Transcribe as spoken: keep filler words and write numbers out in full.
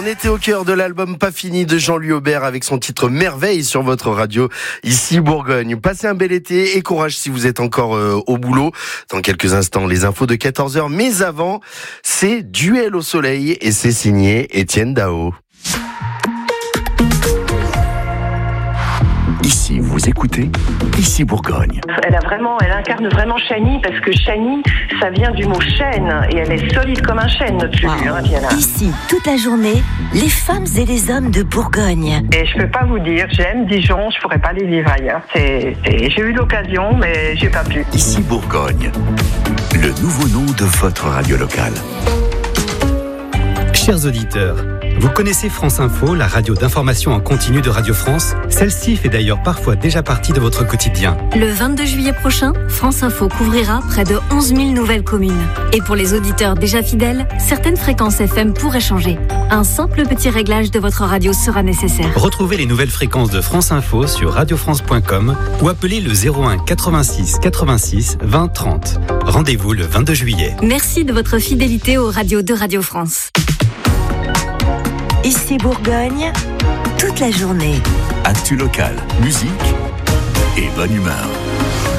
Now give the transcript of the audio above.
On était au cœur de l'album Pas fini de Jean-Louis Aubert avec son titre Merveille sur votre radio, ici Bourgogne. Passez un bel été et courage si vous êtes encore euh, au boulot. Dans quelques instants, les infos de quatorze heures. Mais avant, c'est Duel au soleil et c'est signé Étienne Dao. Ici, vous écoutez, ici Bourgogne. Elle a vraiment, elle incarne vraiment Chani parce que Chani, ça vient du mot chêne et elle est solide comme un chêne, notre Julie, wow. hein, Diana. Ici, toute la journée, les femmes et les hommes de Bourgogne. Et je peux pas vous dire, j'aime Dijon, je pourrais pas les vivre ailleurs. C'est, c'est, j'ai eu l'occasion, mais j'ai pas pu. Ici Bourgogne, le nouveau nom de votre radio locale. Chers auditeurs, vous connaissez France Info, la radio d'information en continu de Radio France? Celle-ci fait d'ailleurs parfois déjà partie de votre quotidien. Le vingt-deux juillet prochain, France Info couvrira près de onze mille nouvelles communes. Et pour les auditeurs déjà fidèles, certaines fréquences F M pourraient changer. Un simple petit réglage de votre radio sera nécessaire. Retrouvez les nouvelles fréquences de France Info sur radio france point com ou appelez le zéro un quatre-vingt-six quatre-vingt-six vingt trente. Rendez-vous le vingt-deux juillet. Merci de votre fidélité aux radios de Radio France. Ici Bourgogne, toute la journée. Actu local, musique et bonne humeur.